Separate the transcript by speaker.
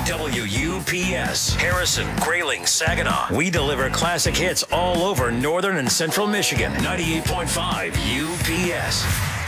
Speaker 1: WUPS, Harrison, Grayling, Saginaw. We deliver classic hits all over northern and central Michigan. 98.5 UPS.